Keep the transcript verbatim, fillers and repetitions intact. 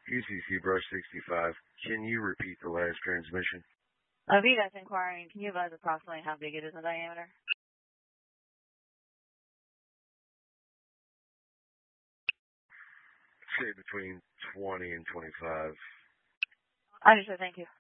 U C C brush sixty-five. Can you repeat the last transmission? Uh, V DAS inquiring, can you advise approximately how big it is in diameter? Say between twenty and twenty-five. Understood, thank you.